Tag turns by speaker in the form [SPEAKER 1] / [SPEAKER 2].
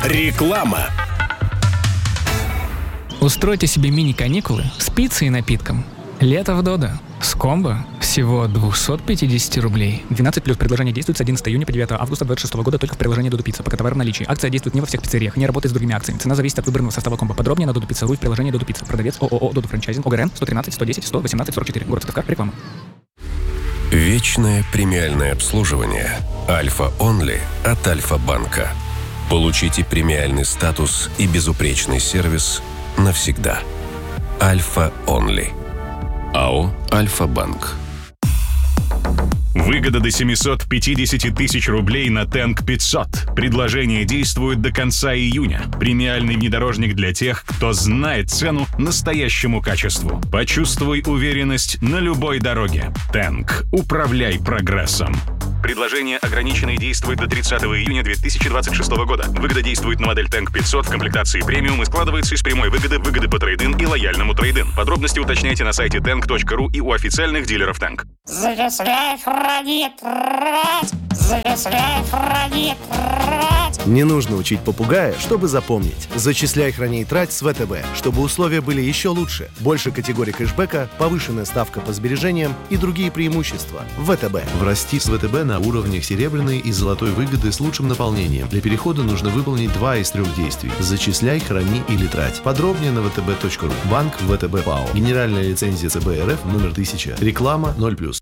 [SPEAKER 1] Реклама.
[SPEAKER 2] Устройте себе мини-каникулы с пиццей и напитком. Лето в Додо. С комбо всего 250 рублей. 12+. Предложение действует с 11 июня по 9 августа 2026 года только в приложении Додо Пицца. Пока товар в наличии. Акция действует не во всех пиццериях, не работает с другими акциями. Цена зависит от выбранного состава комбо. Подробнее на Додо Пицца.ру и в приложении Додо Пицца. Продавец ООО Додо Франчайзинг. ОГРН 113 110 118 44. Город Сыктывкар. Реклама.
[SPEAKER 1] Вечное премиальное обслуживание. Альфа Онли от Альфа-банка. Получите премиальный статус и безупречный сервис навсегда. Альфа Онли. АО «Альфа-банк».
[SPEAKER 3] Выгода до 750 тысяч рублей на Тэнк 500. Предложение действует до конца июня. Премиальный внедорожник для тех, кто знает цену настоящему качеству. Почувствуй уверенность на любой дороге. Тэнк. Управляй прогрессом. Предложение ограничено и действует до 30 июня 2026 года. Выгода действует на модель Тэнк 500 в комплектации премиум и складывается из прямой выгоды по трейд-ин и лояльному трейд-ин. Подробности уточняйте на сайте tank.ru и у официальных дилеров Тэнк.
[SPEAKER 4] Зачисляй, храни, трать! Зачисляй, храни, трать!
[SPEAKER 5] Не нужно учить попугая, чтобы запомнить. Зачисляй, храни и трать с ВТБ, чтобы условия были еще лучше. Больше категорий кэшбэка, повышенная ставка по сбережениям и другие преимущества. ВТБ.
[SPEAKER 6] Врасти с ВТБ на уровнях серебряной и золотой выгоды с лучшим наполнением. Для перехода нужно выполнить 2 из 3 действий. Зачисляй, храни или трать. Подробнее на vtb.ru. Банк ВТБ ПАО. Генеральная лицензия ЦБ РФ номер 1000. Реклама 0+.